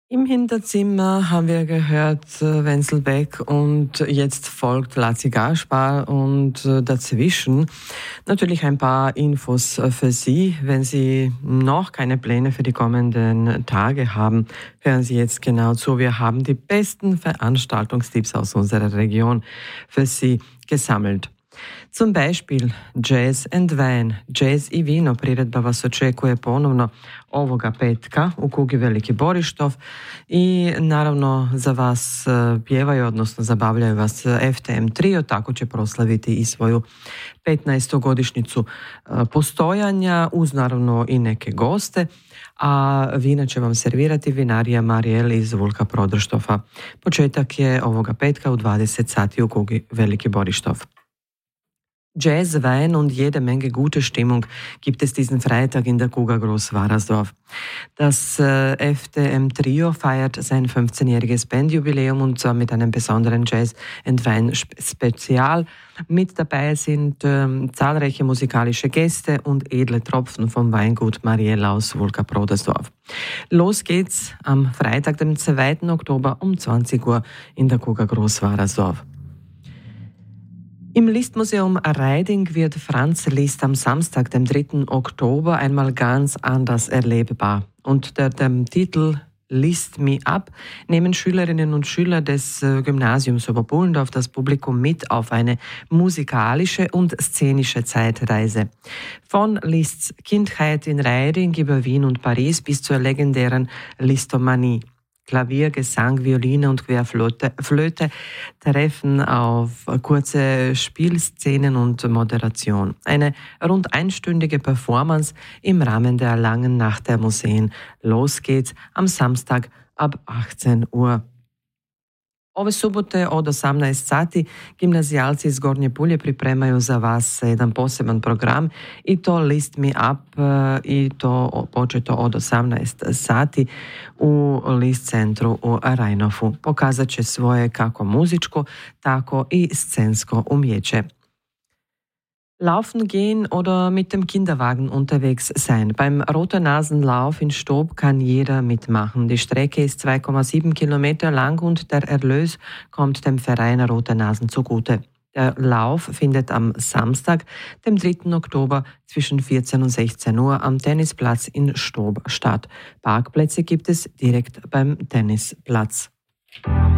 Im Hinterzimmer haben wir gehört Wenzel Beck und jetzt folgt Lazi Gaspar und dazwischen natürlich ein paar Infos für Sie. Wenn Sie noch keine Pläne für die kommenden Tage haben, hören Sie jetzt genau zu. Wir haben die besten Veranstaltungstipps aus unserer Region für Sie gesammelt. Zum Beispiel Jazz and Wine. Jazz i vino priredba vas očekuje ponovno ovoga petka u Kugi Veliki Borištov i naravno za vas pjevaju, odnosno zabavljaju vas FTM Trio, tako će proslaviti i svoju 15. godišnjicu postojanja uz naravno i neke goste, a vina će vam servirati vinarija Marijel iz Vulka Prodrštofa. Početak je ovoga petka u 20 sati u Kugi Veliki Borištov. Jazz, Wein und jede Menge gute Stimmung gibt es diesen Freitag in der Kuga Groß-Warersdorf. Das FTM Trio feiert sein 15-jähriges Bandjubiläum und zwar mit einem besonderen Jazz- and Wein-Spezial. Mit dabei sind zahlreiche musikalische Gäste und edle Tropfen vom Weingut Marielle aus Vulka-Prodrštof. Los geht's am Freitag, dem 2. Oktober um 20 Uhr in der Kuga Groß-Warersdorf. Im List-Museum Reiding wird Franz Liszt am Samstag, dem 3. Oktober, einmal ganz anders erlebbar. Unter dem Titel List Me Up nehmen Schülerinnen und Schüler des Gymnasiums Oberbullendorf das Publikum mit auf eine musikalische und szenische Zeitreise. Von Liszts Kindheit in Reiding über Wien und Paris bis zur legendären Listomanie. Klavier, Gesang, Violine und Querflöte treffen auf kurze Spielszenen und Moderation. Eine rund einstündige Performance im Rahmen der langen Nacht der Museen. Los geht's am Samstag ab 18 Uhr. Ove subote od 18 sati gimnazijalci iz Gornje Pulje pripremaju za vas jedan poseban program i to List Me Up i to početo od 18 sati u List centru u Rajnofu. Pokazat će svoje kako muzičko, tako i scensko umjeće. Laufen gehen oder mit dem Kinderwagen unterwegs sein. Beim Rote Nasenlauf in Stob kann jeder mitmachen. Die Strecke ist 2,7 Kilometer lang und der Erlös kommt dem Verein Rote Nasen zugute. Der Lauf findet am Samstag, dem 3. Oktober zwischen 14 und 16 Uhr am Tennisplatz in Stob statt. Parkplätze gibt es direkt beim Tennisplatz.